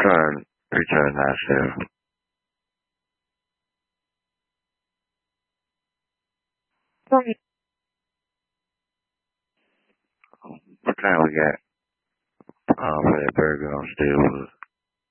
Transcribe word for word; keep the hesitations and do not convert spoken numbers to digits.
Return, return ourselves. What time we got? Um, for that burger on Steelwood.